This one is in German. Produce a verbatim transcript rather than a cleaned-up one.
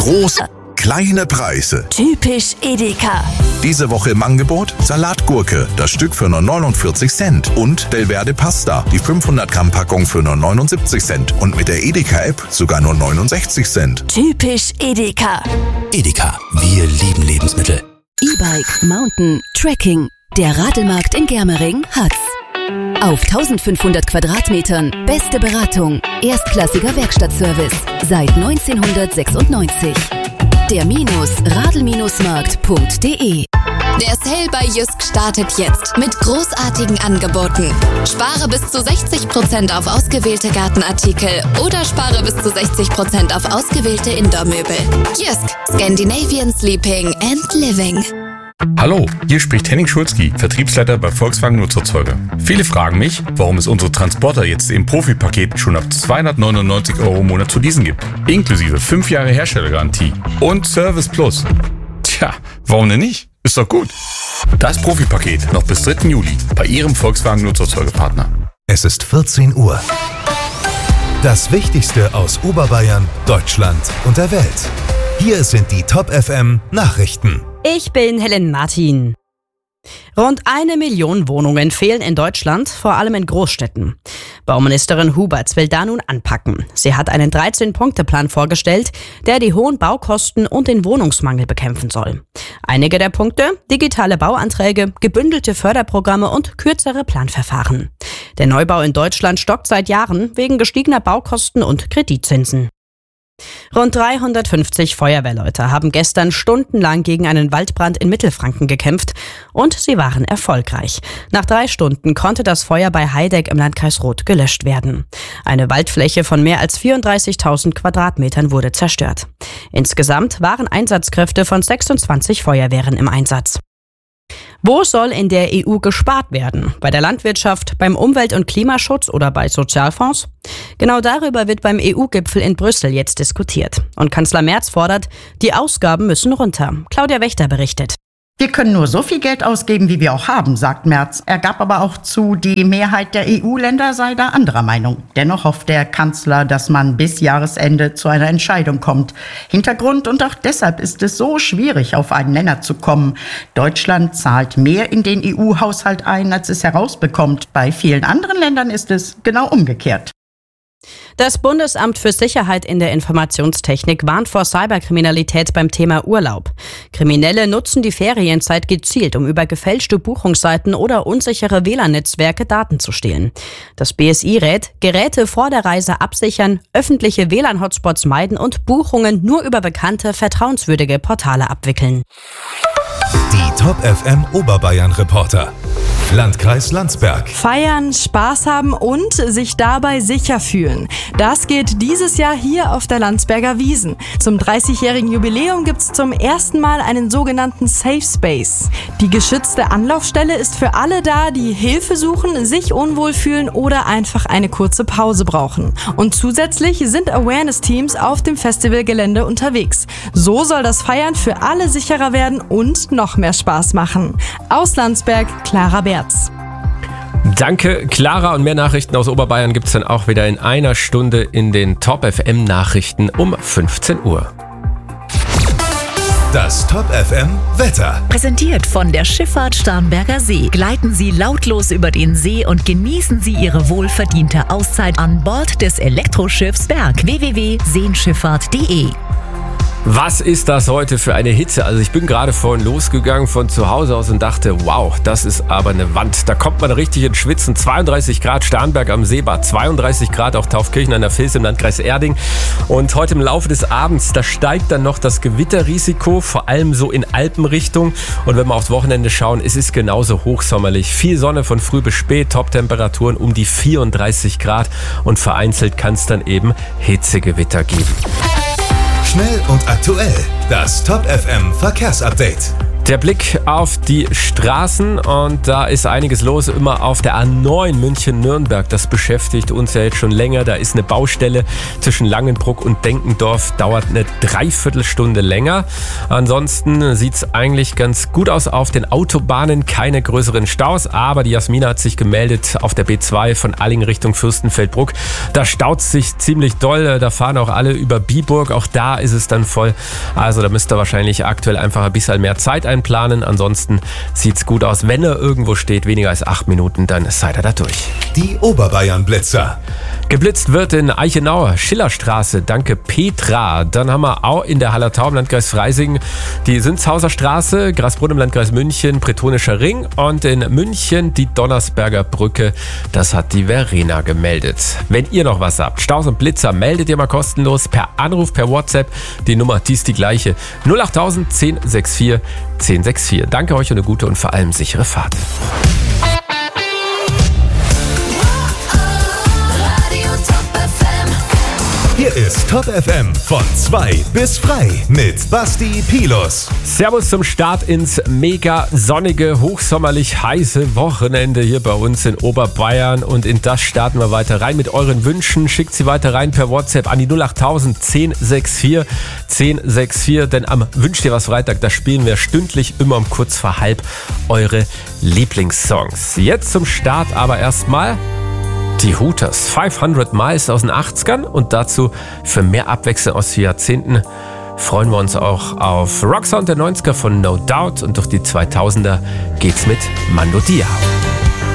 Große, kleine Preise. Typisch Edeka. Diese Woche im Angebot Salatgurke, das Stück für nur neunundvierzig Cent. Und Delverde Pasta, die fünfhundert Gramm Packung für nur neunundsiebzig Cent. Und mit der Edeka-App sogar nur neunundsechzig Cent. Typisch Edeka. Edeka, wir lieben Lebensmittel. E-Bike, Mountain, Trekking. Der Radelmarkt in Germering hat's. Auf eintausendfünfhundert Quadratmetern beste Beratung, erstklassiger Werkstattservice seit neunzehnhundertsechsundneunzig. Der Minus Radl-Markt punkt de. Der Sale bei Jysk startet jetzt mit großartigen Angeboten. Spare bis zu sechzig Prozent auf ausgewählte Gartenartikel oder spare bis zu sechzig Prozent auf ausgewählte Indoor-Möbel. Jysk, Scandinavian Sleeping and Living. Hallo, hier spricht Henning Schulzki, Vertriebsleiter bei Volkswagen Nutzfahrzeuge. Viele fragen mich, warum es unsere Transporter jetzt im Profi-Paket schon ab zweihundertneunundneunzig Euro im Monat zu leasen gibt. Inklusive fünf Jahre Herstellergarantie und Service Plus. Tja, warum denn nicht? Ist doch gut. Das Profi-Paket noch bis dritten Juli bei Ihrem Volkswagen Nutzfahrzeuge-Partner. Es ist vierzehn Uhr. Das Wichtigste aus Oberbayern, Deutschland und der Welt. Hier sind die Top F M Nachrichten. Ich bin Helen Martin. Rund eine Million Wohnungen fehlen in Deutschland, vor allem in Großstädten. Bauministerin Huberts will da nun anpacken. Sie hat einen dreizehn-Punkte-Plan vorgestellt, der die hohen Baukosten und den Wohnungsmangel bekämpfen soll. Einige der Punkte: digitale Bauanträge, gebündelte Förderprogramme und kürzere Planverfahren. Der Neubau in Deutschland stockt seit Jahren wegen gestiegener Baukosten und Kreditzinsen. Rund dreihundertfünfzig Feuerwehrleute haben gestern stundenlang gegen einen Waldbrand in Mittelfranken gekämpft und sie waren erfolgreich. Nach drei Stunden konnte das Feuer bei Heideck im Landkreis Roth gelöscht werden. Eine Waldfläche von mehr als vierunddreißigtausend Quadratmetern wurde zerstört. Insgesamt waren Einsatzkräfte von sechsundzwanzig Feuerwehren im Einsatz. Wo soll in der E U gespart werden? Bei der Landwirtschaft, beim Umwelt- und Klimaschutz oder bei Sozialfonds? Genau darüber wird beim E U-Gipfel in Brüssel jetzt diskutiert. Und Kanzler Merz fordert, die Ausgaben müssen runter. Claudia Wächter berichtet. Wir können nur so viel Geld ausgeben, wie wir auch haben, sagt Merz. Er gab aber auch zu, die Mehrheit der E U-Länder sei da anderer Meinung. Dennoch hofft der Kanzler, dass man bis Jahresende zu einer Entscheidung kommt. Hintergrund und auch deshalb ist es so schwierig, auf einen Nenner zu kommen. Deutschland zahlt mehr in den E U-Haushalt ein, als es herausbekommt. Bei vielen anderen Ländern ist es genau umgekehrt. Das Bundesamt für Sicherheit in der Informationstechnik warnt vor Cyberkriminalität beim Thema Urlaub. Kriminelle nutzen die Ferienzeit gezielt, um über gefälschte Buchungsseiten oder unsichere W L A N-Netzwerke Daten zu stehlen. Das B S I rät, Geräte vor der Reise absichern, öffentliche W L A N-Hotspots meiden und Buchungen nur über bekannte, vertrauenswürdige Portale abwickeln. Die Top F M Oberbayern Reporter. Landkreis Landsberg. Feiern, Spaß haben und sich dabei sicher fühlen. Das geht dieses Jahr hier auf der Landsberger Wiesn. Zum dreißigjährigen Jubiläum gibt es zum ersten Mal einen sogenannten Safe Space. Die geschützte Anlaufstelle ist für alle da, die Hilfe suchen, sich unwohl fühlen oder einfach eine kurze Pause brauchen. Und zusätzlich sind Awareness-Teams auf dem Festivalgelände unterwegs. So soll das Feiern für alle sicherer werden und noch mehr Spaß machen. Aus Landsberg, Clara Berz. Danke, Clara. Und mehr Nachrichten aus Oberbayern gibt es dann auch wieder in einer Stunde in den Top F M Nachrichten um fünfzehn Uhr. Das Top F M Wetter. Präsentiert von der Schifffahrt Starnberger See. Gleiten Sie lautlos über den See und genießen Sie Ihre wohlverdiente Auszeit an Bord des Elektroschiffs Berg. w w w punkt seenschifffahrt punkt de. Was ist das heute für eine Hitze? Also ich bin gerade vorhin losgegangen von zu Hause aus und dachte, wow, das ist aber eine Wand. Da kommt man richtig ins Schwitzen. zweiunddreißig Grad Starnberg am Seebad, zweiunddreißig Grad auch Taufkirchen an der Vils im Landkreis Erding. Und heute im Laufe des Abends, da steigt dann noch das Gewitterrisiko, vor allem so in Alpenrichtung. Und wenn wir aufs Wochenende schauen, es ist genauso hochsommerlich. Viel Sonne von früh bis spät, Top-Temperaturen um die vierunddreißig Grad. Und vereinzelt kann es dann eben Hitzegewitter geben. Schnell und aktuell. Das Top F M Verkehrsupdate. Der Blick auf die Straßen und da ist einiges los, immer auf der A neun München-Nürnberg. Das beschäftigt uns ja jetzt schon länger. Da ist eine Baustelle zwischen Langenbruck und Denkendorf, dauert eine Dreiviertelstunde länger. Ansonsten sieht es eigentlich ganz gut aus auf den Autobahnen, keine größeren Staus, aber die Jasmina hat sich gemeldet auf der B zwei von Alling Richtung Fürstenfeldbruck. Da staut es sich ziemlich doll, da fahren auch alle über Biburg, auch da ist es dann voll. Also da müsst ihr wahrscheinlich aktuell einfach ein bisschen mehr Zeit einplanen. Ansonsten sieht's gut aus. Wenn er irgendwo steht, weniger als acht Minuten, dann seid ihr da durch. Die Oberbayern-Blitzer. Geblitzt wird in Eichenau, Schillerstraße, danke Petra. Dann haben wir auch in der Hallertau im Landkreis Freising die Sünzhauser Straße, Grasbrunn im Landkreis München, Bretonischer Ring und in München die Donnersberger Brücke. Das hat die Verena gemeldet. Wenn ihr noch was habt, Staus und Blitzer, meldet ihr mal kostenlos per Anruf, per WhatsApp. Die Nummer, die ist die gleiche. null acht null null eins null sechs vier eins null sechs vier. Danke euch und eine gute und vor allem sichere Fahrt. Hier ist Top F M von zwei bis frei mit Basti Pilus. Servus zum Start ins mega sonnige, hochsommerlich heiße Wochenende hier bei uns in Oberbayern. Und in das starten wir weiter rein mit euren Wünschen. Schickt sie weiter rein per WhatsApp an die null acht null null eins null sechs vier eins null sechs vier. Denn am Wünsch dir was Freitag, da spielen wir stündlich immer um kurz vor halb eure Lieblingssongs. Jetzt zum Start aber erstmal die Hooters, fünfhundert Miles aus den achtzigern und dazu für mehr Abwechslung aus vier Jahrzehnten freuen wir uns auch auf Rocksound der neunziger von No Doubt und durch die zweitausender geht's mit Mando Diao.